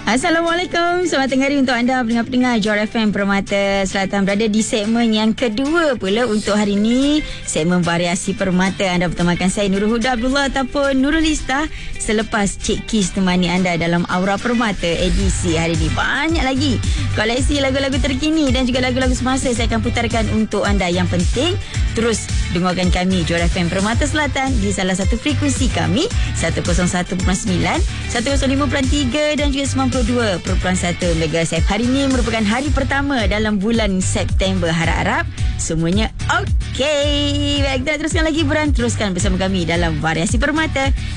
Assalamualaikum. Selamat tengah hari untuk anda pendengar-pendengar Johor FM Permata Selatan. Berada di segmen yang kedua pula untuk hari ini, segmen variasi permata. Anda bertemakan saya Nurul Huda Abdullah ataupun Nurul Lista selepas Cik Kis temani anda dalam Aura Permata edisi hari ini. Banyak lagi koleksi lagu-lagu terkini dan juga lagu-lagu semasa saya akan putarkan untuk anda. Yang penting terus dengarkan kami Johor FM Permata Selatan di salah satu frekuensi kami 101.9, 105.3 dan juga 92.1 MHz. Hari ini merupakan hari pertama dalam bulan September. Harap-harap semuanya okey. Baik, kita teruskan lagi teruskan bersama kami dalam Variasi Permata